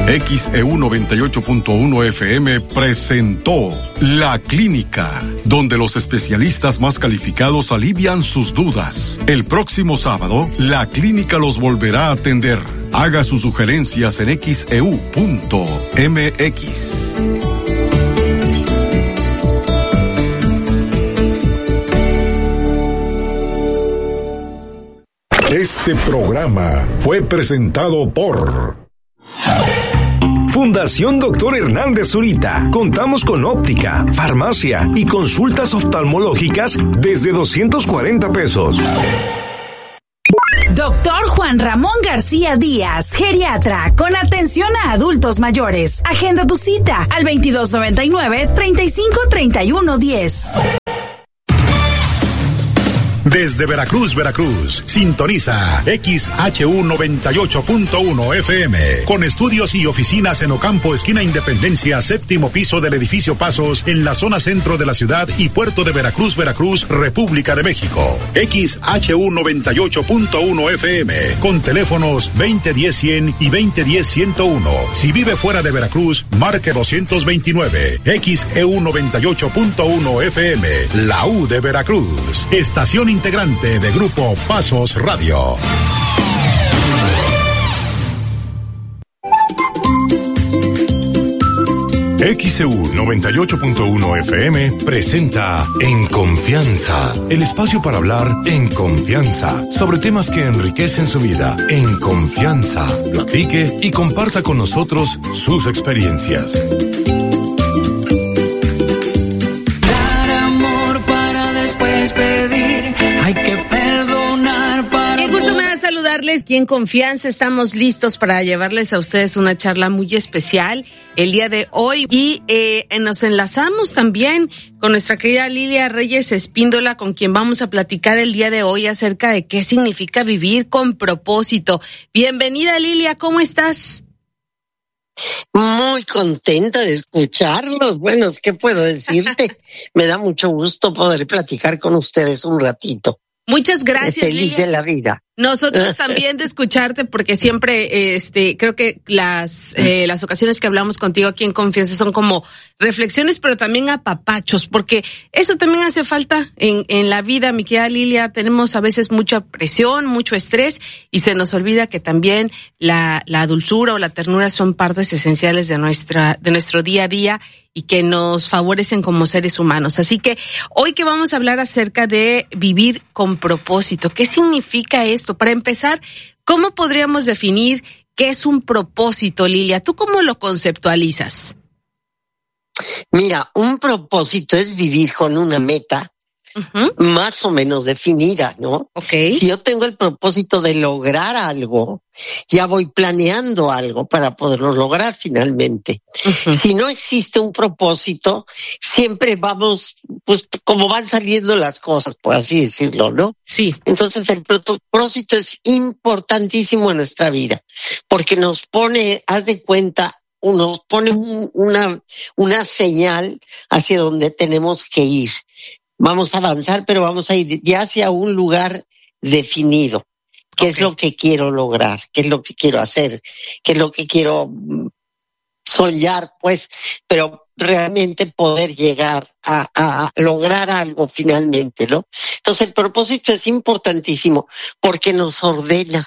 XEU 98.1 FM presentó La Clínica, donde los especialistas más calificados alivian sus dudas. El próximo sábado, La Clínica los volverá a atender. Haga sus sugerencias en XEU.mx. Este programa fue presentado por Fundación Dr. Hernández Zurita. Contamos con óptica, farmacia y consultas oftalmológicas desde 240 pesos. Doctor Juan Ramón García Díaz, geriatra, con atención a adultos mayores. Agenda tu cita al 2299-353110. Desde Veracruz, sintoniza XHU 98.1 FM, con estudios y oficinas en Ocampo, esquina Independencia, séptimo piso del edificio Pasos, en la zona centro de la ciudad y puerto de Veracruz, República de México. XHU 98.1 FM, con teléfonos 2010-100 y 2010-101. Si vive fuera de Veracruz, marque 229. XEU 98.1 FM, la U de Veracruz. Estación integrante de Grupo Pasos Radio. XEU 98.1 FM presenta En Confianza, el espacio para hablar en confianza sobre temas que enriquecen su vida. En confianza, platique y comparta con nosotros sus experiencias. Dar amor para después pedir, hay que perdonar para... Qué gusto me da saludarles aquí en Confianza. Estamos listos para llevarles a ustedes una charla muy especial el día de hoy y nos enlazamos también con nuestra querida Lilia Reyes Espíndola, con quien vamos a platicar el día de hoy acerca de qué significa vivir con propósito. Bienvenida, Lilia, ¿cómo estás? Muy contenta de escucharlos. Bueno, ¿qué puedo decirte? Me da mucho gusto poder platicar con ustedes un ratito. Muchas gracias, feliz Lilia. de la vida. Nosotros también de escucharte, porque siempre creo que las ocasiones que hablamos contigo aquí en Confianza son como reflexiones, pero también apapachos, porque eso también hace falta en la vida, mi querida Lilia. Tenemos a veces mucha presión, mucho estrés, y se nos olvida que también la dulzura o la ternura son partes esenciales de nuestro día a día y que nos favorecen como seres humanos. Así que hoy que vamos a hablar acerca de vivir con propósito, ¿qué significa esto? Para empezar, ¿cómo podríamos definir qué es un propósito, Lilia? ¿Tú cómo lo conceptualizas? Mira, un propósito es vivir con una meta más o menos definida, ¿no? Okay. Si yo tengo el propósito de lograr algo, ya voy planeando algo para poderlo lograr finalmente. Si no existe un propósito, siempre vamos, pues, como van saliendo las cosas, por así decirlo, ¿no? Sí. Entonces el propósito es importantísimo en nuestra vida, porque nos pone, haz de cuenta, nos pone una señal hacia donde tenemos que ir. Vamos a avanzar, pero vamos a ir ya hacia un lugar definido. ¿Qué es lo que quiero lograr? ¿Qué es lo que quiero hacer? ¿Qué es lo que quiero soñar? Pues, pero realmente poder llegar a lograr algo finalmente, ¿no? Entonces el propósito es importantísimo porque nos ordena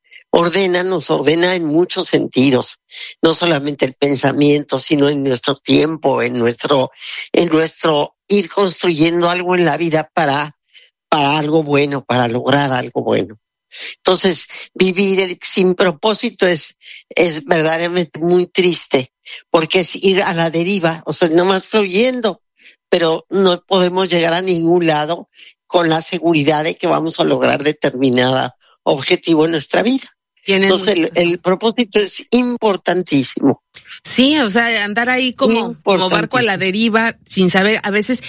en muchos sentidos, no solamente el pensamiento, sino en nuestro tiempo, en nuestro ir construyendo algo en la vida para algo bueno, para lograr algo bueno. Entonces, vivir sin propósito es verdaderamente muy triste, porque es ir a la deriva, o sea, nomás fluyendo, pero no podemos llegar a ningún lado con la seguridad de que vamos a lograr determinado objetivo en nuestra vida. Entonces el propósito es importantísimo. Sí, o sea, andar ahí como barco a la deriva, sin saber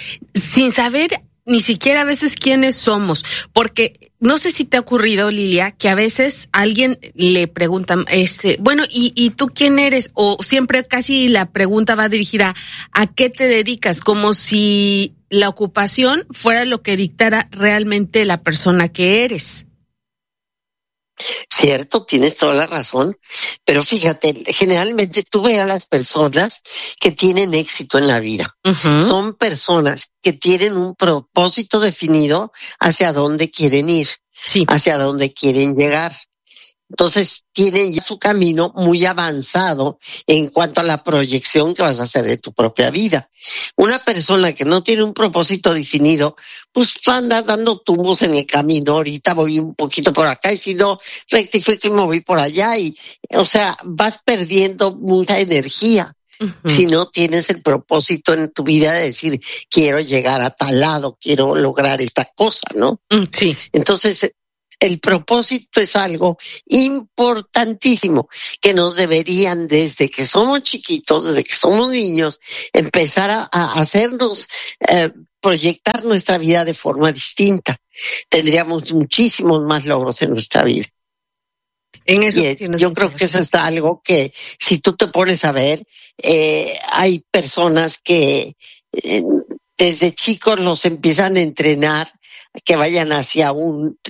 ni siquiera a veces quiénes somos, porque no sé si te ha ocurrido, Lilia, que a veces alguien le pregunta, bueno, ¿y tú quién eres? O siempre casi la pregunta va dirigida ¿a qué te dedicas? Como si la ocupación fuera lo que dictara realmente la persona que eres. Cierto, tienes toda la razón, pero fíjate, generalmente tú ves a las personas que tienen éxito en la vida. Son personas que tienen un propósito definido hacia dónde quieren ir, hacia dónde quieren llegar. Entonces tienen ya su camino muy avanzado en cuanto a la proyección que vas a hacer de tu propia vida. Una persona que no tiene un propósito definido, pues anda dando tumbos en el camino. Ahorita voy un poquito por acá y si no rectifico y me voy por allá o sea, vas perdiendo mucha energía. Si no tienes el propósito en tu vida de decir, quiero llegar a tal lado, quiero lograr esta cosa, ¿no? Sí. Entonces, el propósito es algo importantísimo que nos deberían desde que somos chiquitos, desde que somos niños, empezar a hacernos proyectar nuestra vida de forma distinta. Tendríamos muchísimos más logros en nuestra vida. En eso yo creo que eso es algo que si tú te pones a ver, hay personas que desde chicos los empiezan a entrenar que vayan hacia un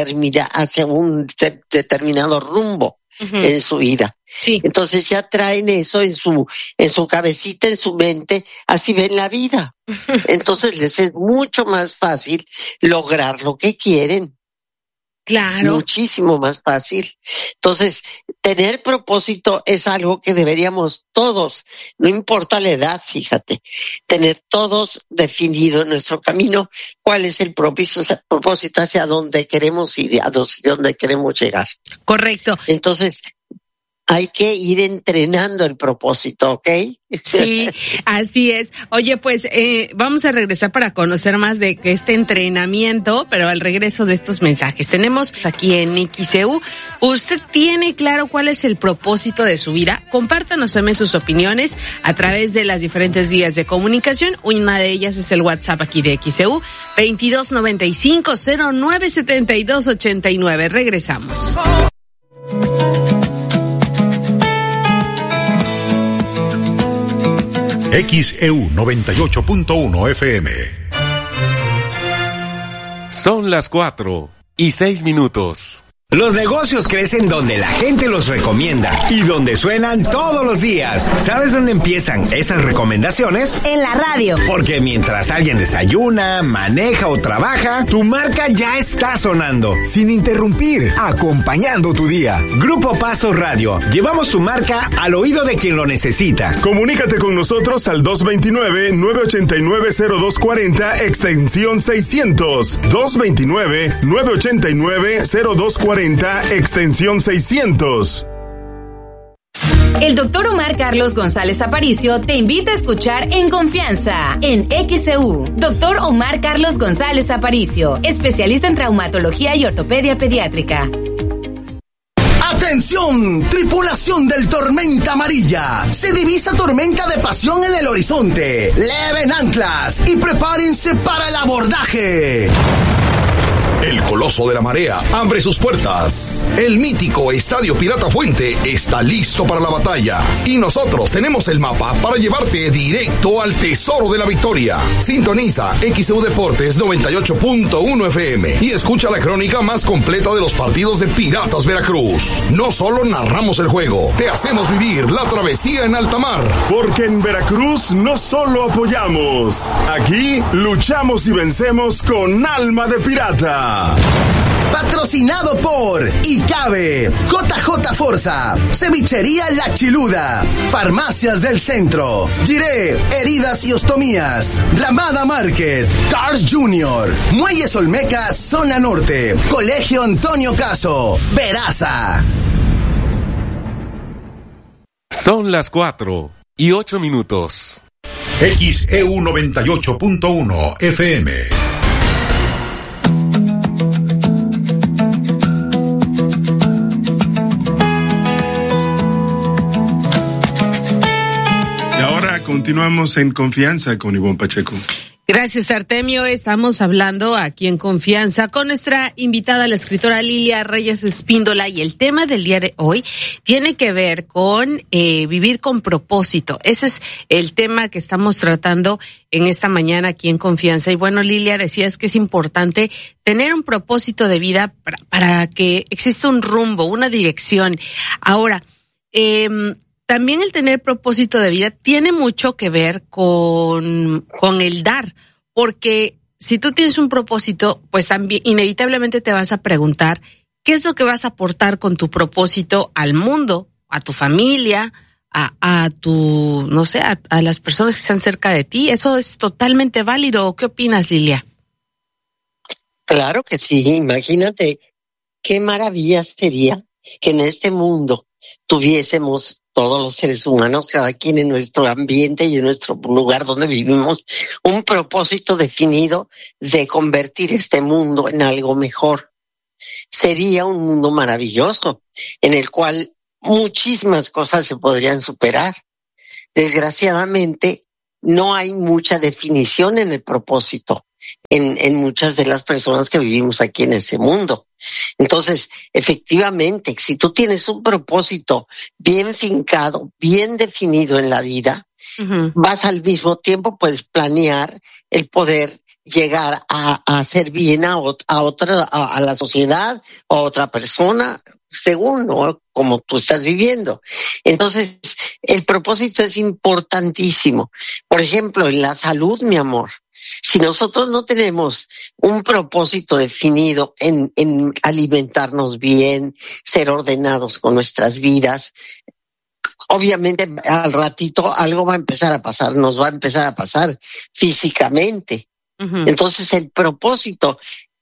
determinado rumbo en su vida. Sí. Entonces ya traen eso en su cabecita, en su mente, así ven la vida. Entonces les es mucho más fácil lograr lo que quieren. Claro. Muchísimo más fácil. Entonces, tener propósito es algo que deberíamos todos, no importa la edad, fíjate, tener todos definido en nuestro camino cuál es el propósito hacia dónde queremos ir, a dónde queremos llegar. Correcto. Entonces, hay que ir entrenando el propósito, ¿ok? Sí, así es. Oye, pues vamos a regresar para conocer más de este entrenamiento, pero al regreso de estos mensajes. Tenemos aquí en XEU, ¿usted tiene claro cuál es el propósito de su vida? Compártanos también sus opiniones a través de las diferentes vías de comunicación. Una de ellas es el WhatsApp aquí de XEU, 2295-097289. Regresamos. XEU 98.1 FM. Son las 4:06. Los negocios crecen donde la gente los recomienda y donde suenan todos los días. ¿Sabes dónde empiezan esas recomendaciones? En la radio. Porque mientras alguien desayuna, maneja o trabaja, tu marca ya está sonando. Sin interrumpir, acompañando tu día. Grupo Paso Radio. Llevamos tu marca al oído de quien lo necesita. Comunícate con nosotros al 229-989-0240, extensión 600. 229-989-0240. Extensión 600. El doctor Omar Carlos González Aparicio te invita a escuchar En Confianza, en XEU. Doctor Omar Carlos González Aparicio, especialista en traumatología y ortopedia pediátrica. ¡Atención! Tripulación del Tormenta Amarilla. Se divisa tormenta de pasión en el horizonte. Leven anclas y prepárense para el abordaje. El Coloso de la Marea abre sus puertas. El mítico Estadio Pirata Fuente está listo para la batalla. Y nosotros tenemos el mapa para llevarte directo al tesoro de la victoria. Sintoniza XEU Deportes 98.1 FM y escucha la crónica más completa de los partidos de Piratas Veracruz. No solo narramos el juego, te hacemos vivir la travesía en alta mar. Porque en Veracruz no solo apoyamos, aquí luchamos y vencemos con alma de pirata. Patrocinado por ICABE, JJ Forza, Cevichería La Chiluda, Farmacias del Centro, Giré, Heridas y Ostomías, Ramada Market, Cars Junior, Muelles Olmeca, Zona Norte, Colegio Antonio Caso, Veraza. Son las 4:08. XEU 98.1 FM. Continuamos en Confianza con Ivonne Pacheco. Gracias, Artemio. Estamos hablando aquí en Confianza con nuestra invitada, la escritora Lilia Reyes Espíndola, y el tema del día de hoy tiene que ver con vivir con propósito. Ese es el tema que estamos tratando en esta mañana aquí en Confianza. Y bueno, Lilia, decías que es importante tener un propósito de vida para que exista un rumbo, una dirección. Ahora, también el tener propósito de vida tiene mucho que ver con el dar, porque si tú tienes un propósito, pues también inevitablemente te vas a preguntar qué es lo que vas a aportar con tu propósito al mundo, a tu familia, a tu, no sé, a las personas que están cerca de ti. Eso es totalmente válido. ¿Qué opinas, Lilia? Claro que sí. Imagínate qué maravilla sería que en este mundo tuviésemos todos los seres humanos, cada quien en nuestro ambiente y en nuestro lugar donde vivimos, un propósito definido de convertir este mundo en algo mejor. Sería un mundo maravilloso en el cual muchísimas cosas se podrían superar. Desgraciadamente, no hay mucha definición en el propósito en muchas de las personas que vivimos aquí en este mundo. Entonces, efectivamente, si tú tienes un propósito bien fincado, bien definido en la vida, vas al mismo tiempo, puedes planear el poder llegar a hacer bien a la sociedad o a otra persona, según, ¿no?, como tú estás viviendo. Entonces, el propósito es importantísimo. Por ejemplo, en la salud, mi amor, si nosotros no tenemos un propósito definido en alimentarnos bien, ser ordenados con nuestras vidas, obviamente al ratito algo va a empezar a pasar, nos va a empezar a pasar físicamente. Entonces el propósito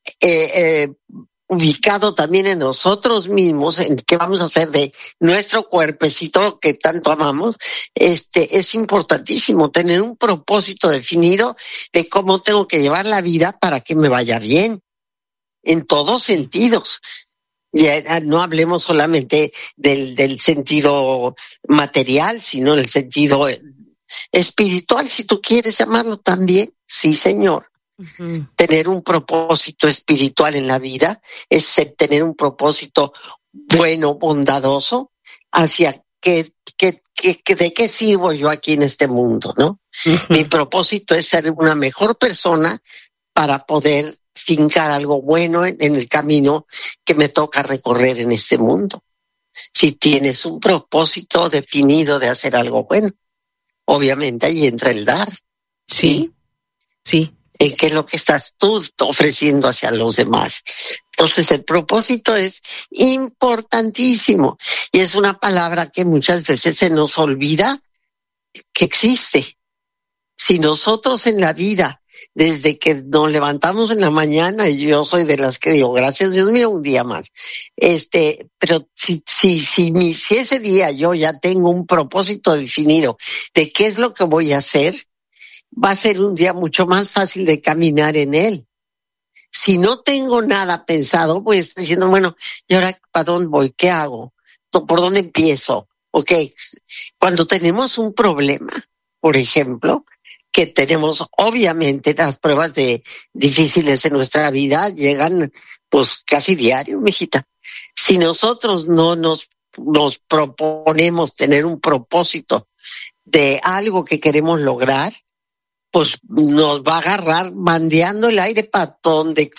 ubicado también en nosotros mismos, en qué vamos a hacer de nuestro cuerpecito que tanto amamos, es importantísimo tener un propósito definido de cómo tengo que llevar la vida para que me vaya bien, en todos sentidos. Ya no hablemos solamente del sentido material, sino el sentido espiritual, si tú quieres llamarlo también. Sí, señor. Tener un propósito espiritual en la vida es tener un propósito bueno, bondadoso, hacia de qué sirvo yo aquí en este mundo, ¿no? Mi propósito es ser una mejor persona para poder fincar algo bueno en el camino que me toca recorrer en este mundo. Si tienes un propósito definido de hacer algo bueno, obviamente ahí entra el dar. Sí. ¿En qué es lo que estás tú ofreciendo hacia los demás? Entonces el propósito es importantísimo y es una palabra que muchas veces se nos olvida que existe. Si nosotros en la vida, desde que nos levantamos en la mañana, y yo soy de las que digo, gracias Dios mío, un día más, pero si ese día yo ya tengo un propósito definido de qué es lo que voy a hacer, va a ser un día mucho más fácil de caminar en él. Si no tengo nada pensado, voy a estar diciendo, bueno, ¿y ahora para dónde voy? ¿Qué hago? ¿Por dónde empiezo? Ok, cuando tenemos un problema, por ejemplo, que tenemos obviamente las pruebas difíciles en nuestra vida, llegan pues casi diario, mijita. Si nosotros no nos proponemos tener un propósito de algo que queremos lograr, pues nos va a agarrar bandeando el aire para donde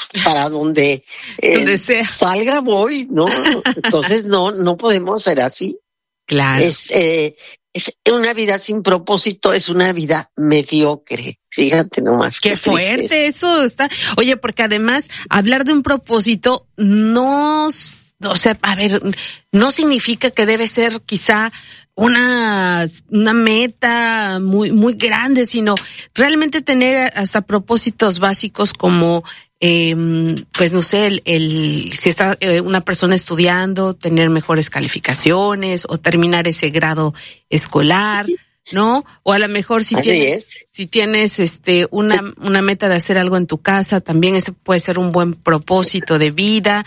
donde sea. Salga voy, ¿no? Entonces no podemos ser así. Claro. Es una vida sin propósito, es una vida mediocre. Fíjate nomás. Qué fuerte eso está. Oye, porque además hablar de un propósito no significa que debe ser quizá una meta muy, muy grande, sino realmente tener hasta propósitos básicos como, pues no sé, si está una persona estudiando, tener mejores calificaciones o terminar ese grado escolar, ¿no? O a lo mejor si tienes una meta de hacer algo en tu casa, también ese puede ser un buen propósito de vida,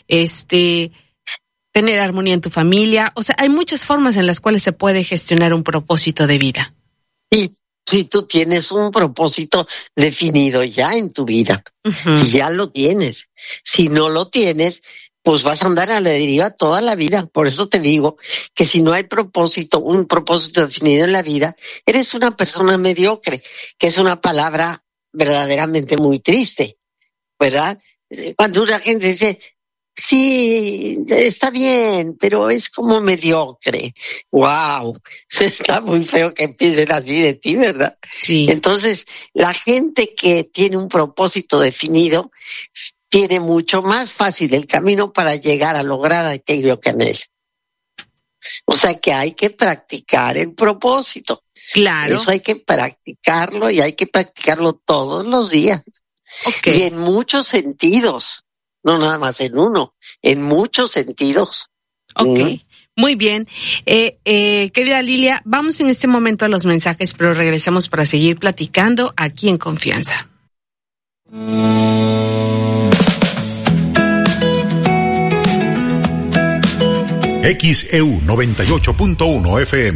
tener armonía en tu familia. O sea, hay muchas formas en las cuales se puede gestionar un propósito de vida. Sí, Si tú tienes un propósito definido ya en tu vida, si ya lo tienes. Si no lo tienes, pues vas a andar a la deriva toda la vida. Por eso te digo que si no hay un propósito definido en la vida, eres una persona mediocre, que es una palabra verdaderamente muy triste, ¿verdad? Cuando una gente dice, sí, está bien, pero es como mediocre. ¡Wow! Está muy feo que empiecen así de ti, ¿verdad? Sí. Entonces, la gente que tiene un propósito definido tiene mucho más fácil el camino para llegar a lograr aquello que anhela. O sea que hay que practicar el propósito. Claro. Eso hay que practicarlo y hay que practicarlo todos los días. Okay. Y en muchos sentidos. No nada más en uno, en muchos sentidos. Ok, muy bien. Querida Lilia, vamos en este momento a los mensajes, pero regresamos para seguir platicando aquí en Confianza. XEU 98.1 FM.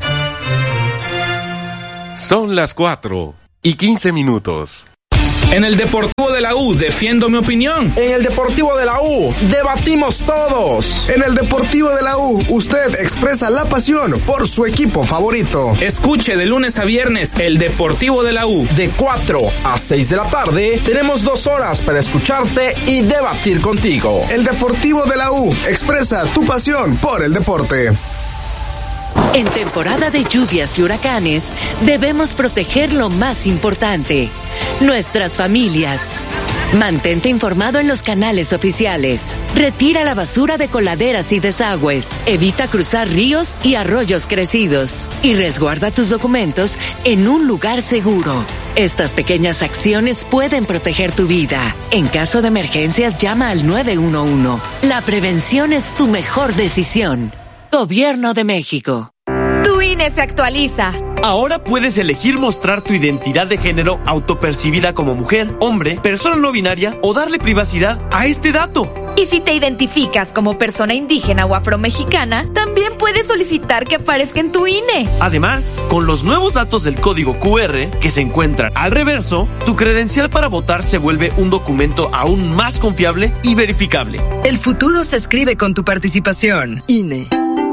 Son las 4:15. En el Deportivo de la U defiendo mi opinión. En el Deportivo de la U debatimos todos. En el Deportivo de la U usted expresa la pasión por su equipo favorito. Escuche de lunes a viernes el Deportivo de la U. De 4 a 6 de la tarde tenemos 2 horas para escucharte y debatir contigo. El Deportivo de la U expresa tu pasión por el deporte. En temporada de lluvias y huracanes, debemos proteger lo más importante, nuestras familias. Mantente informado en los canales oficiales. Retira la basura de coladeras y desagües. Evita cruzar ríos y arroyos crecidos. Y resguarda tus documentos en un lugar seguro. Estas pequeñas acciones pueden proteger tu vida. En caso de emergencias, llama al 911. La prevención es tu mejor decisión. Gobierno de México. Tu INE se actualiza. Ahora puedes elegir mostrar tu identidad de género autopercibida como mujer, hombre, persona no binaria o darle privacidad a este dato. Y si te identificas como persona indígena o afromexicana, también puedes solicitar que aparezca en tu INE. Además, con los nuevos datos del código QR que se encuentran al reverso, tu credencial para votar se vuelve un documento aún más confiable y verificable. El futuro se escribe con tu participación. INE.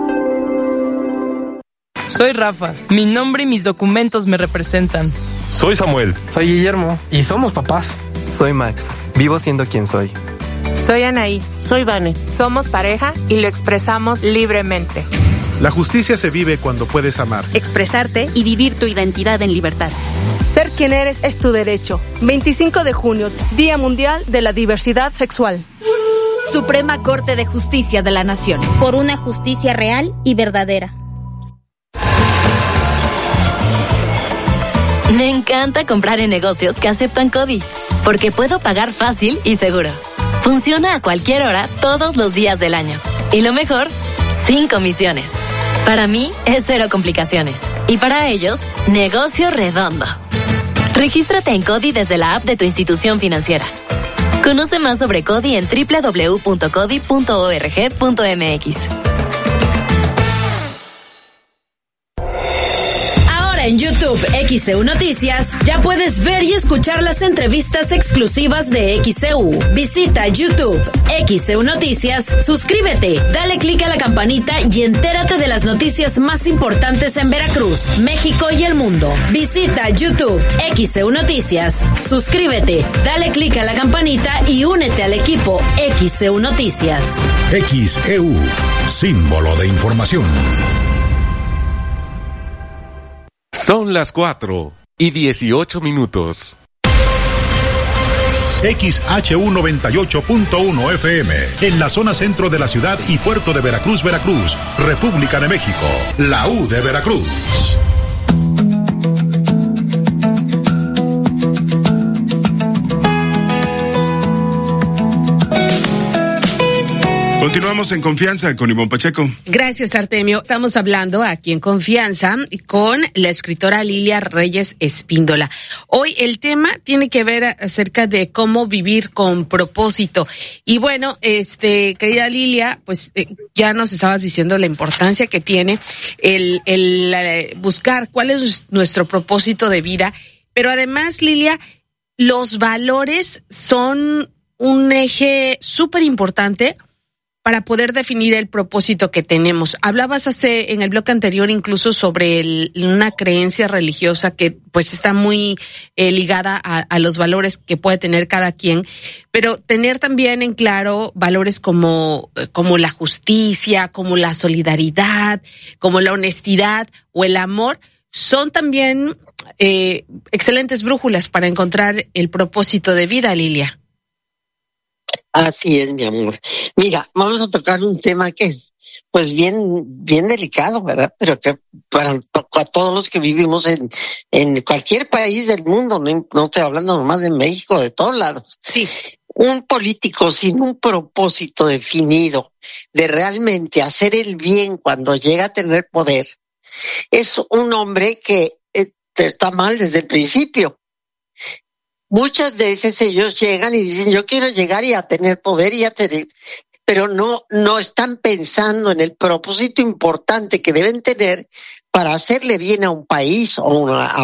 Soy Rafa. Mi nombre y mis documentos me representan. Soy Samuel. Soy Guillermo. Y somos papás. Soy Max. Vivo siendo quien soy. Soy Anaí. Soy Vane. Somos pareja y lo expresamos libremente. La justicia se vive cuando puedes amar, expresarte y vivir tu identidad en libertad. Ser quien eres es tu derecho. 25 de junio, Día Mundial de la Diversidad Sexual. Suprema Corte de Justicia de la Nación. Por una justicia real y verdadera. Me encanta comprar en negocios que aceptan CODI, porque puedo pagar fácil y seguro. Funciona a cualquier hora, todos los días del año. Y lo mejor, sin comisiones. Para mí, es cero complicaciones. Y para ellos, negocio redondo. Regístrate en CODI desde la app de tu institución financiera. Conoce más sobre CODI en www.codi.org.mx. En YouTube XEU Noticias ya puedes ver y escuchar las entrevistas exclusivas de XEU. Visita YouTube XEU Noticias, suscríbete, dale clic a la campanita y entérate de las noticias más importantes en Veracruz, México y el mundo. Visita YouTube XEU Noticias, suscríbete, dale clic a la campanita y únete al equipo XEU Noticias. XEU, símbolo de información. Son las 4:18. XHU 98.1 FM, en la zona centro de la ciudad y puerto de Veracruz, Veracruz, República de México, la U de Veracruz. Continuamos en Confianza con Ivonne Pacheco. Gracias, Artemio. Estamos hablando aquí en Confianza con la escritora Lilia Reyes Espíndola. Hoy el tema tiene que ver acerca de cómo vivir con propósito. Y bueno, querida Lilia, pues ya nos estabas diciendo la importancia que tiene el buscar cuál es nuestro propósito de vida. Pero además, Lilia, los valores son un eje súper importante para poder definir el propósito que tenemos. Hablabas en el bloque anterior incluso sobre una creencia religiosa que pues está muy ligada a los valores que puede tener cada quien, pero tener también en claro valores como la justicia, como la solidaridad, como la honestidad o el amor, son también excelentes brújulas para encontrar el propósito de vida, Lilia. Así es, mi amor. Mira, vamos a tocar un tema que es pues bien delicado, ¿verdad? Pero que para todos los que vivimos en cualquier país del mundo, no estoy hablando nomás de México, de todos lados. Sí. Un político sin un propósito definido de realmente hacer el bien cuando llega a tener poder, es un hombre que está mal desde el principio. Muchas veces ellos llegan y dicen, yo quiero llegar y a tener poder y a tener, pero no están pensando en el propósito importante que deben tener para hacerle bien a un país o a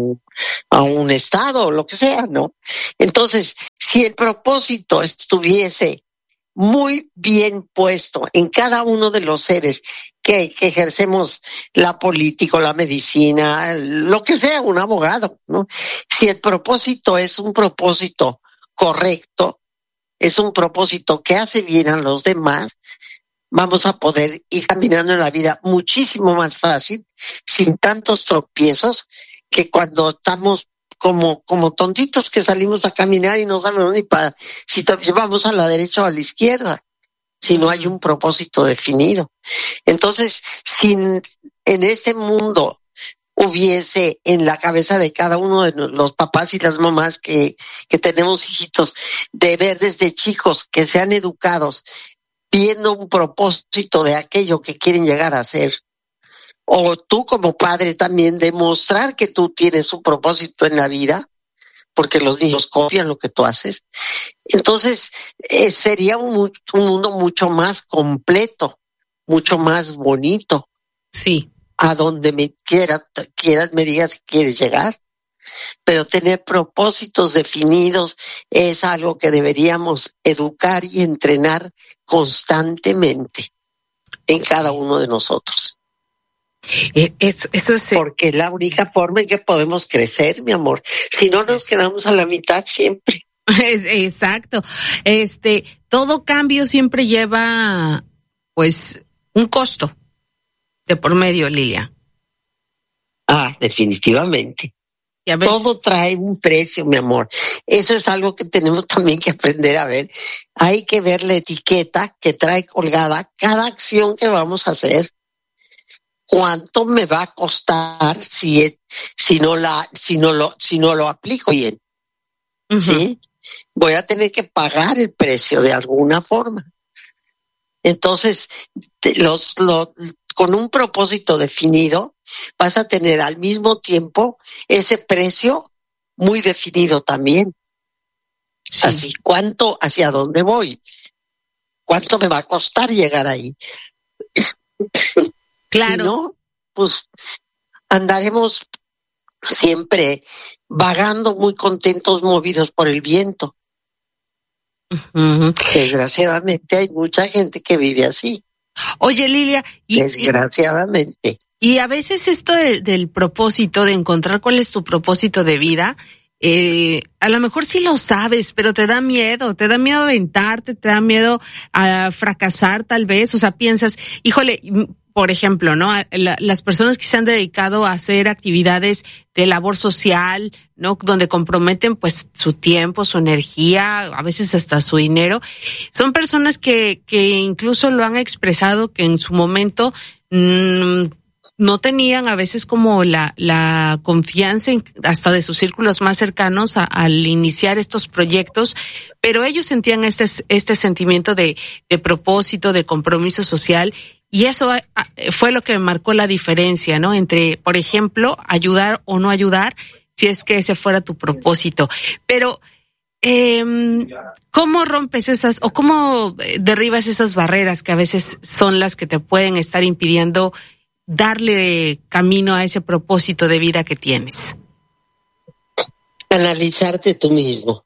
un estado o lo que sea, ¿no? Entonces, si el propósito estuviese muy bien puesto en cada uno de los seres que ejercemos la política o la medicina, lo que sea, un abogado, ¿no? Si el propósito es un propósito correcto, es un propósito que hace bien a los demás, vamos a poder ir caminando en la vida muchísimo más fácil, sin tantos tropiezos, que cuando estamos como tontitos que salimos a caminar y no sabemos ni para si vamos a la derecha o a la izquierda, si no hay un propósito definido. Entonces, si en este mundo hubiese en la cabeza de cada uno de los papás y las mamás que tenemos hijitos, de ver desde chicos que sean educados, viendo un propósito de aquello que quieren llegar a ser, o tú como padre también demostrar que tú tienes un propósito en la vida, porque los niños copian lo que tú haces. Entonces, sería un mundo mucho más completo, mucho más bonito. Sí. A donde me quieras, me digas que quieres llegar. Pero tener propósitos definidos es algo que deberíamos educar y entrenar constantemente en cada uno de nosotros. Eso es porque es la única forma en que podemos crecer, mi amor. Si no, nos quedamos a la mitad siempre. Exacto. Todo cambio siempre lleva, pues, un costo de por medio, Lilia. Definitivamente. Todo trae un precio, mi amor. Eso es algo que tenemos también que aprender a ver. Hay que ver la etiqueta que trae colgada cada acción que vamos a hacer. ¿Cuánto me va a costar si no lo aplico bien? Uh-huh. ¿Sí? Voy a tener que pagar el precio de alguna forma. Entonces, con un propósito definido, vas a tener al mismo tiempo ese precio muy definido también. Sí. Así, hacia dónde voy, cuánto me va a costar llegar ahí. Claro. Si no, pues andaremos siempre vagando muy contentos, movidos por el viento. Uh-huh. Desgraciadamente hay mucha gente que vive así. Oye, Lilia, desgraciadamente. Y a veces esto del propósito, de encontrar cuál es tu propósito de vida, a lo mejor sí lo sabes, pero te da miedo aventarte, te da miedo a fracasar tal vez, o sea, piensas, híjole, por ejemplo, ¿no? Las personas que se han dedicado a hacer actividades de labor social, ¿no? Donde comprometen pues su tiempo, su energía, a veces hasta su dinero. Son personas que incluso lo han expresado que en su momento no tenían a veces como la confianza hasta de sus círculos más cercanos al iniciar estos proyectos, pero ellos sentían este sentimiento de propósito, de compromiso social, y eso fue lo que marcó la diferencia, ¿no? Entre, por ejemplo, ayudar o no ayudar, si es que ese fuera tu propósito. Pero, ¿cómo rompes o cómo derribas esas barreras que a veces son las que te pueden estar impidiendo darle camino a ese propósito de vida que tienes? Analizarte tú mismo.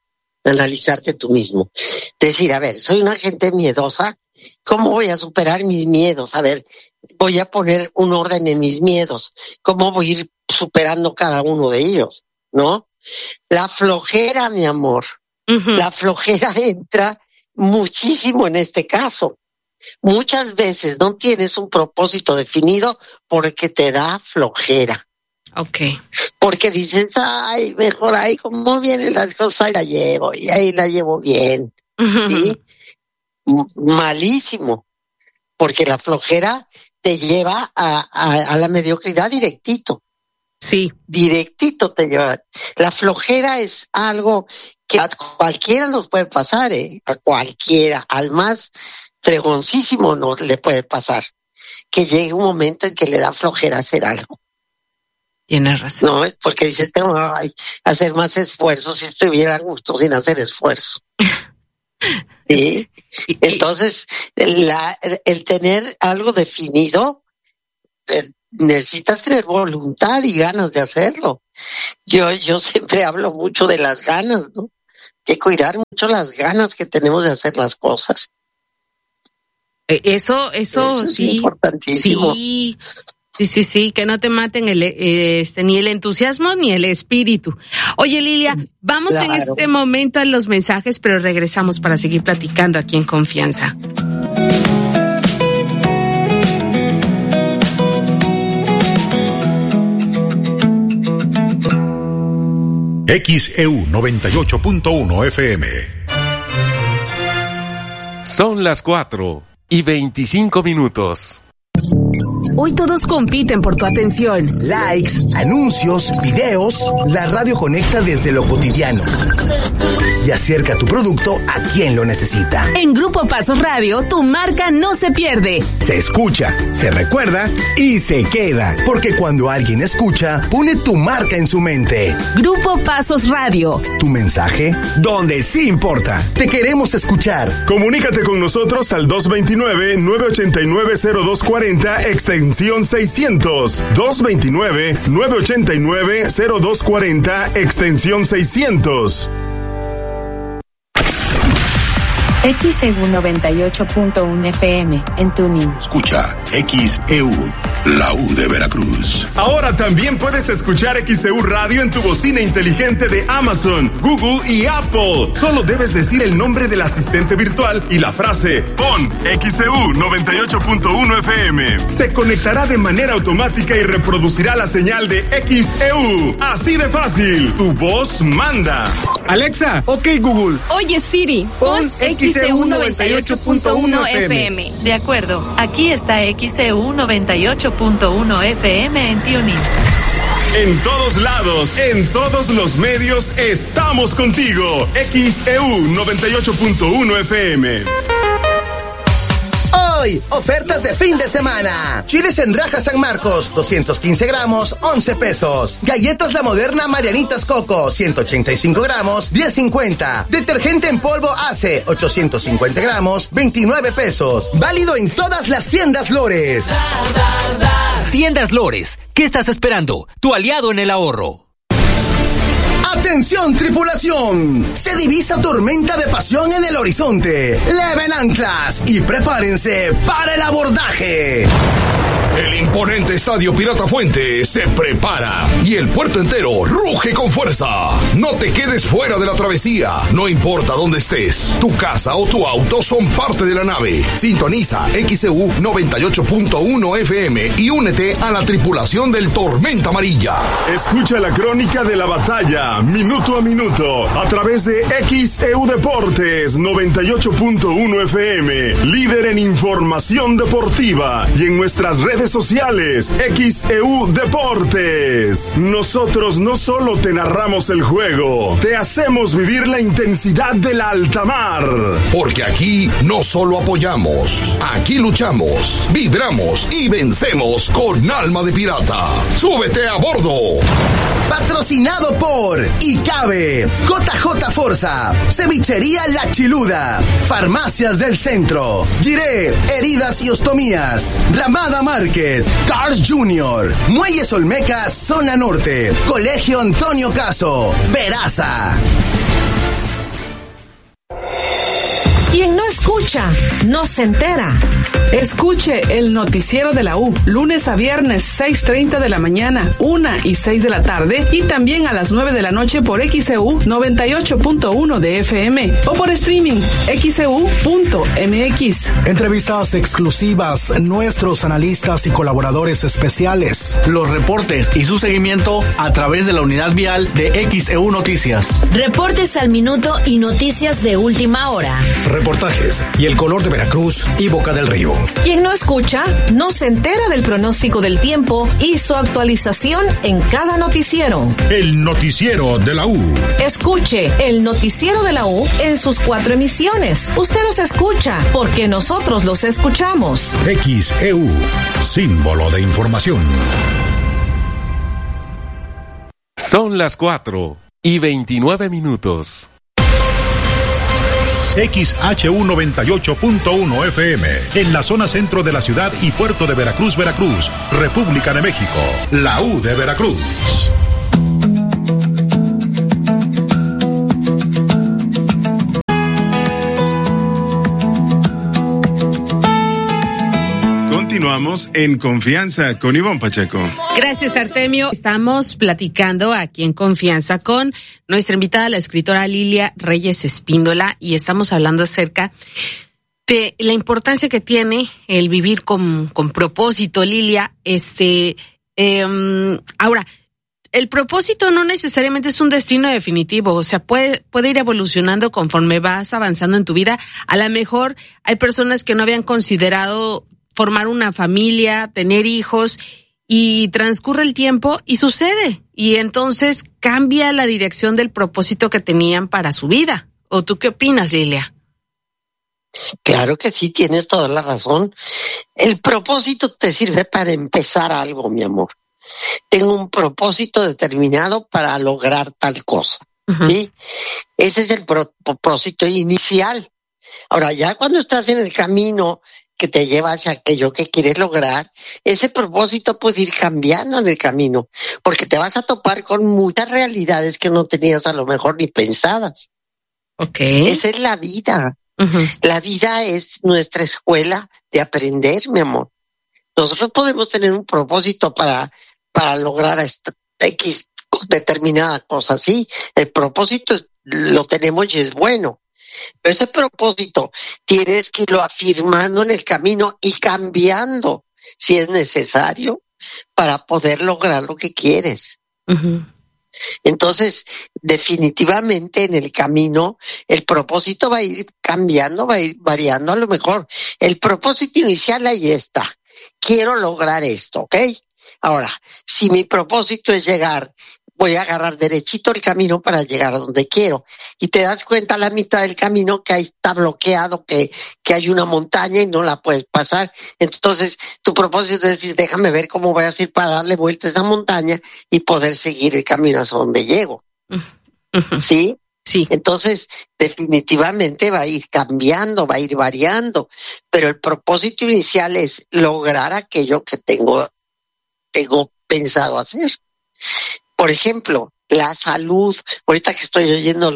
Decir, a ver, soy una gente miedosa, ¿cómo voy a superar mis miedos? A ver, voy a poner un orden en mis miedos. ¿Cómo voy a ir superando cada uno de ellos? ¿No? La flojera, mi amor. La flojera entra muchísimo en este caso. Muchas veces no tienes un propósito definido porque te da flojera. Okay. Porque dices, ay, mejor ahí como vienen las cosas, la llevo, y ahí la llevo bien. ¿Sí? Malísimo. Porque la flojera te lleva a la mediocridad directito. Sí. Directito te lleva. La flojera es algo que a cualquiera nos puede pasar, a cualquiera, al más fregoncísimo no le puede pasar. Que llegue un momento en que le da flojera hacer algo. Tienes razón. No, porque dices, tengo que hacer más esfuerzo si estuviera a gusto sin hacer esfuerzo. ¿Sí? Entonces, el tener algo definido, necesitas tener voluntad y ganas de hacerlo. Yo siempre hablo mucho de las ganas, ¿no? Que cuidar mucho las ganas que tenemos de hacer las cosas. Eso sí. Es importantísimo. Sí, que no te maten ni el entusiasmo ni el espíritu. Oye, Lilia, vamos en este momento a los mensajes, pero regresamos para seguir platicando aquí en Confianza. XEU 98.1 FM. Son las 4:25. Hoy todos compiten por tu atención. Likes, anuncios, videos. La radio conecta desde lo cotidiano y acerca tu producto a quien lo necesita. En Grupo Pasos Radio, tu marca no se pierde. Se escucha, se recuerda y se queda. Porque cuando alguien escucha, pone tu marca en su mente. Grupo Pasos Radio. Tu mensaje, donde sí importa. Te queremos escuchar. Comunícate con nosotros al 229-989-0240, extensión 600. 229-989-0240, extensión 600. XEU 98.1 FM en Tuning. Escucha XEU, la U de Veracruz. Ahora también puedes escuchar XEU Radio en tu bocina inteligente de Amazon, Google y Apple. Solo debes decir el nombre del asistente virtual y la frase pon XEU 98.1 FM. Se conectará de manera automática y reproducirá la señal de XEU. Así de fácil. Tu voz manda. Alexa, ok Google. Oye Siri, pon XEU 98.1 FM. De acuerdo, aquí está XEU 98.1 FM en Tuning. En todos lados, en todos los medios, estamos contigo. XEU 98.1 FM. Hoy, ofertas de fin de semana. Chiles en raja San Marcos, 215 gramos, 11 pesos. Galletas La Moderna Marianitas Coco, 185 gramos, 10.50. Detergente en polvo Ace, 850 gramos, 29 pesos. Válido en todas las tiendas Lores. Tiendas Lores, ¿qué estás esperando? Tu aliado en el ahorro. ¡Atención, tripulación! Se divisa tormenta de pasión en el horizonte. Leven anclas y prepárense para el abordaje. El imponente Estadio Pirata Fuente se prepara y el puerto entero ruge con fuerza. No te quedes fuera de la travesía, no importa dónde estés. Tu casa o tu auto son parte de la nave. Sintoniza XEU 98.1 FM y únete a la tripulación del Tormenta Amarilla. Escucha la crónica de la batalla, minuto a minuto, a través de XEU Deportes 98.1 FM, líder en información deportiva, y en nuestras redes redes sociales, XEU Deportes. Nosotros no solo te narramos el juego, te hacemos vivir la intensidad de la alta mar. Porque aquí no solo apoyamos, aquí luchamos, vibramos y vencemos con alma de pirata. ¡Súbete a bordo! Patrocinado por ICABE, JJ Forza, Cevichería La Chiluda, Farmacias del Centro, Giré, Heridas y Ostomías, Ramada Market, Cars Junior, Muelles Olmecas, Zona Norte, Colegio Antonio Caso, Veraza. Quien no escucha, no se entera. Escuche el noticiero de la U, lunes a viernes, 6:30 de la mañana, 1 y 6 de la tarde, y también a las 9 de la noche por XEU 98.1 de FM o por streaming XEU.mx. Entrevistas exclusivas, nuestros analistas y colaboradores especiales. Los reportes y su seguimiento a través de la unidad vial de XEU Noticias. Reportes al minuto y noticias de última hora. Reportajes y el color de Veracruz y Boca del Río. Quien no escucha, no se entera del pronóstico del tiempo y su actualización en cada noticiero. El noticiero de la U. Escuche el noticiero de la U en sus 4 emisiones. Usted los escucha porque nosotros los escuchamos. XEU, símbolo de información. Son las 4:29. XHU 98.1 FM, en la zona centro de la ciudad y puerto de Veracruz, Veracruz, República de México, la U de Veracruz. Continuamos en Confianza con Ivonne Pacheco. Gracias, Artemio. Estamos platicando aquí en Confianza con nuestra invitada, la escritora Lilia Reyes Espíndola, y estamos hablando acerca de la importancia que tiene el vivir con propósito, Lilia. Ahora, el propósito no necesariamente es un destino definitivo, o sea, puede ir evolucionando conforme vas avanzando en tu vida. A lo mejor hay personas que no habían considerado formar una familia, tener hijos, y transcurre el tiempo y sucede. Y entonces cambia la dirección del propósito que tenían para su vida. ¿O tú qué opinas, Lilia? Claro que sí, tienes toda la razón. El propósito te sirve para empezar algo, mi amor. Tengo un propósito determinado para lograr tal cosa, ¿sí? Ese es el propósito inicial. Ahora, ya cuando estás en el camino que te lleva hacia aquello que quieres lograr, ese propósito puede ir cambiando en el camino, porque te vas a topar con muchas realidades que no tenías a lo mejor ni pensadas. Okay. Esa es la vida. La vida es nuestra escuela de aprender, mi amor. Nosotros podemos tener un propósito para lograr esta X determinada cosa, sí. El propósito lo tenemos y es bueno. Pero ese propósito tienes que irlo afirmando en el camino y cambiando si es necesario para poder lograr lo que quieres. Entonces, definitivamente en el camino el propósito va a ir cambiando, va a ir variando. A lo mejor el propósito inicial ahí está. Quiero lograr esto, ¿ok? Ahora, si mi propósito es llegar, voy a agarrar derechito el camino para llegar a donde quiero. Y te das cuenta a la mitad del camino que ahí está bloqueado, que hay una montaña y no la puedes pasar. Entonces, tu propósito es decir, déjame ver cómo voy a hacer para darle vuelta a esa montaña y poder seguir el camino hacia donde llego. ¿Sí? Sí. Entonces, definitivamente va a ir cambiando, va a ir variando. Pero el propósito inicial es lograr aquello que tengo pensado hacer. Por ejemplo, la salud. Ahorita que estoy oyendo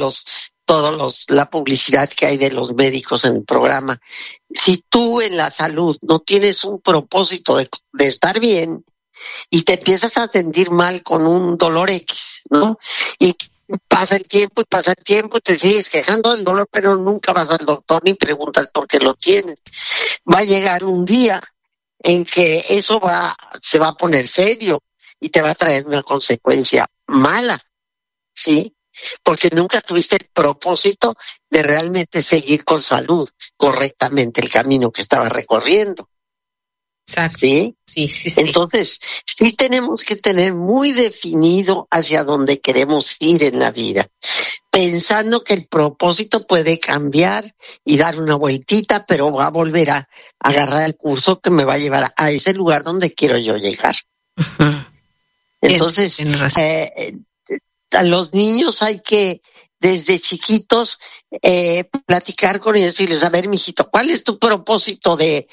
la publicidad que hay de los médicos en el programa. Si tú en la salud no tienes un propósito de estar bien y te empiezas a sentir mal con un dolor X, ¿no? Y pasa el tiempo y te sigues quejando del dolor, pero nunca vas al doctor ni preguntas por qué lo tienes. Va a llegar un día en que eso se va a poner serio y te va a traer una consecuencia mala, ¿sí? Porque nunca tuviste el propósito de realmente seguir con salud correctamente el camino que estabas recorriendo. Exacto. ¿Sí? Sí. Entonces, sí tenemos que tener muy definido hacia dónde queremos ir en la vida, pensando que el propósito puede cambiar y dar una vueltita, pero va a volver a agarrar el curso que me va a llevar a ese lugar donde quiero yo llegar. Uh-huh. Entonces, a los niños hay que, desde chiquitos, platicar con ellos y decirles, a ver, mijito, ¿cuál es tu propósito de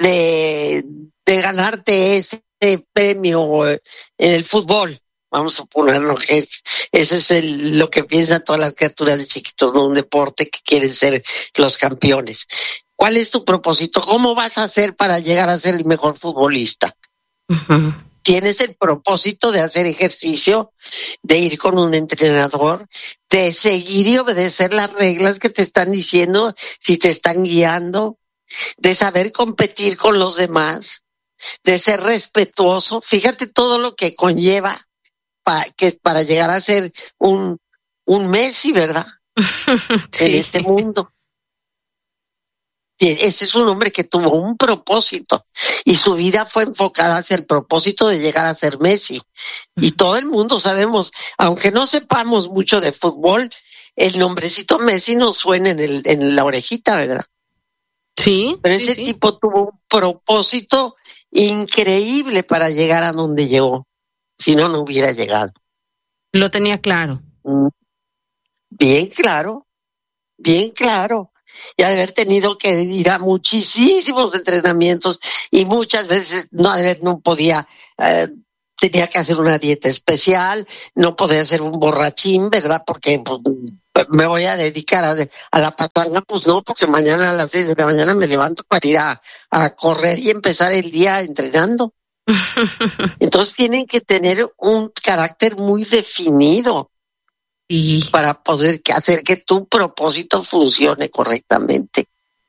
ganarte ese premio en el fútbol? Vamos a ponerlo que eso es lo que piensan todas las criaturas de chiquitos, ¿no? Un deporte que quieren ser los campeones. ¿Cuál es tu propósito? ¿Cómo vas a hacer para llegar a ser el mejor futbolista? Uh-huh. Tienes el propósito de hacer ejercicio, de ir con un entrenador, de seguir y obedecer las reglas que te están diciendo, si te están guiando, de saber competir con los demás, de ser respetuoso. Fíjate todo lo que conlleva para llegar a ser un Messi, ¿verdad? Sí. En este mundo. Ese es un hombre que tuvo un propósito y su vida fue enfocada hacia el propósito de llegar a ser Messi. Y todo el mundo sabemos, aunque no sepamos mucho de fútbol, el nombrecito Messi nos suena en la orejita, ¿verdad? Sí. Pero ese tipo tuvo un propósito increíble para llegar a donde llegó. Si no, no hubiera llegado. Lo tenía claro. Bien claro. Y ha de haber tenido que ir a muchísimos entrenamientos y muchas veces no podía, tenía que hacer una dieta especial, no podía ser un borrachín, ¿verdad? Porque pues, me voy a dedicar a la patanga, pues no, porque mañana a las 6 de la mañana me levanto para ir a correr y empezar el día entrenando. Entonces tienen que tener un carácter muy definido. Y para poder hacer que tu propósito funcione correctamente.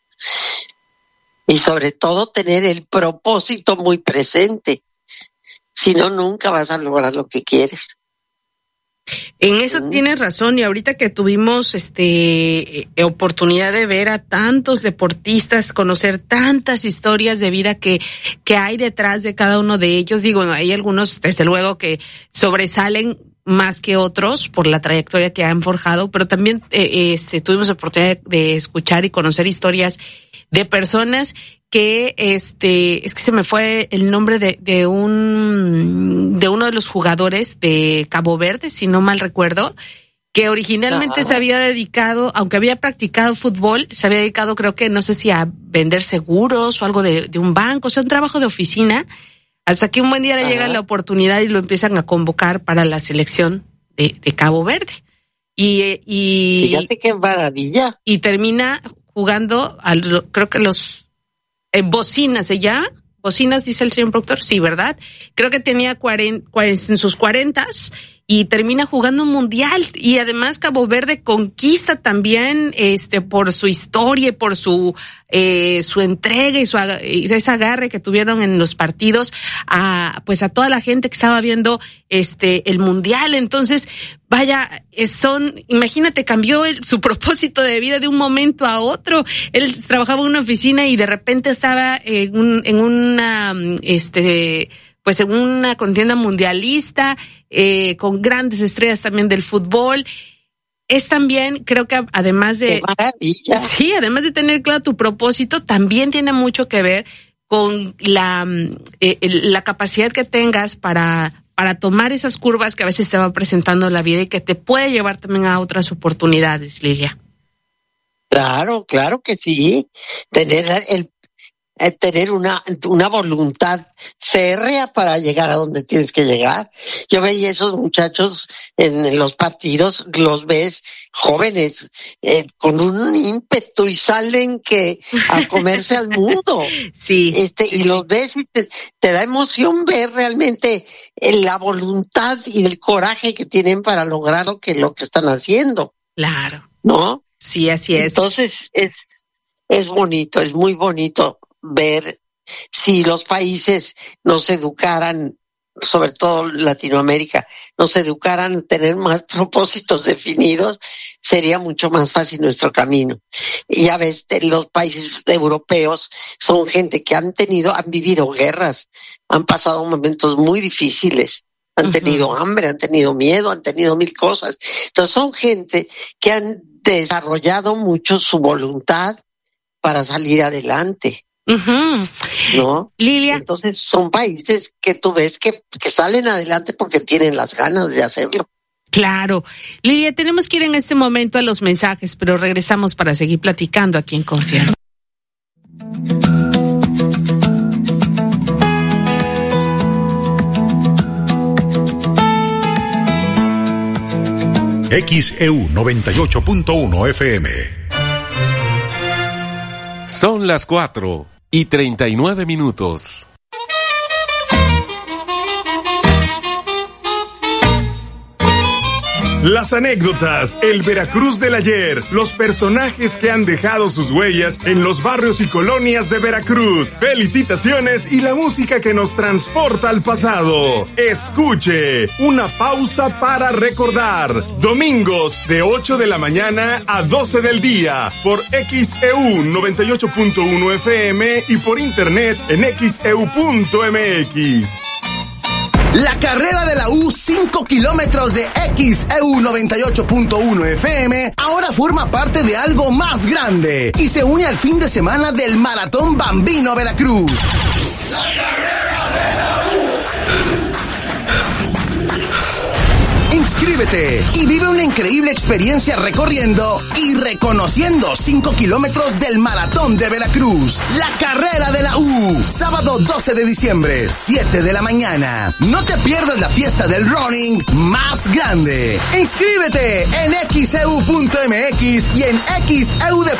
Y sobre todo tener el propósito muy presente. Si no, nunca vas a lograr lo que quieres. En eso tienes razón, y ahorita que tuvimos oportunidad de ver a tantos deportistas, conocer tantas historias de vida que hay detrás de cada uno de ellos, digo, hay algunos desde luego que sobresalen más que otros por la trayectoria que han forjado, pero también tuvimos la oportunidad de escuchar y conocer historias de personas que es que se me fue el nombre de uno de los jugadores de Cabo Verde, si no mal recuerdo, que originalmente se había dedicado, aunque había practicado fútbol, se había dedicado, creo que no sé si a vender seguros o algo de un banco, o sea, un trabajo de oficina. Hasta que un buen día le llega la oportunidad y lo empiezan a convocar para la selección de Cabo Verde. Y fíjate qué maravilla. Y termina jugando, creo que los bocinas, bocinas, dice el señor productor, sí, ¿verdad? Creo que tenía en sus 40s y termina jugando un mundial. Y además Cabo Verde conquista también por su historia y por su entrega y ese agarre que tuvieron en los partidos a toda la gente que estaba viendo el mundial. Entonces, vaya, imagínate, cambió su propósito de vida de un momento a otro. Él trabajaba en una oficina y de repente estaba en una contienda mundialista, con grandes estrellas también del fútbol. Es también, creo que además de... ¡Qué maravilla! Sí, además de tener claro tu propósito, también tiene mucho que ver con la capacidad que tengas para tomar esas curvas que a veces te va presentando la vida y que te puede llevar también a otras oportunidades, Lilia. Claro que sí. Tener una voluntad férrea para llegar a donde tienes que llegar. Yo veía esos muchachos en los partidos, los ves jóvenes, con un ímpetu y salen a comerse al mundo. Sí. Y los ves y te da emoción ver realmente la voluntad y el coraje que tienen para lograr lo que están haciendo. Claro. ¿No? Sí, así es. Entonces es bonito, es muy bonito ver si los países nos educaran sobre todo Latinoamérica, nos educaran a tener más propósitos definidos, sería mucho más fácil nuestro camino. Y ya ves, los países europeos son gente que han vivido guerras, han pasado momentos muy difíciles, han tenido hambre, han tenido miedo, han tenido mil cosas. Entonces son gente que han desarrollado mucho su voluntad para salir adelante. ¿No? Lilia. Entonces son países que tú ves que salen adelante porque tienen las ganas de hacerlo. Claro. Lilia, tenemos que ir en este momento a los mensajes, pero regresamos para seguir platicando aquí en Confianza. XEU 98.1 FM. Son las 4:39. Las anécdotas, el Veracruz del ayer, los personajes que han dejado sus huellas en los barrios y colonias de Veracruz, felicitaciones y la música que nos transporta al pasado. Escuche, una pausa para recordar. Domingos de 8 de la mañana a 12 del día por XEU 98.1 FM y por internet en xeu.mx. La carrera de la U, 5 kilómetros de XEU 98.1 FM, ahora forma parte de algo más grande y se une al fin de semana del Maratón Bambino Veracruz. La carrera de la U. Inscríbete y vive una increíble experiencia recorriendo y reconociendo 5 kilómetros del Maratón de Veracruz. La carrera de la U, sábado 12 de diciembre, 7 de la mañana. No te pierdas la fiesta del running más grande. Inscríbete en xeu.mx y en XEU